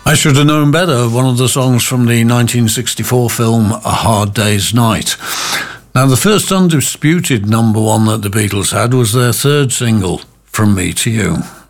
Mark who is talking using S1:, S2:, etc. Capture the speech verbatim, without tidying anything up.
S1: I Should Have Known Better, one of the songs from the nineteen sixty-four film A Hard Day's Night. Now, the first undisputed number one that the Beatles had was their third single, From Me to You.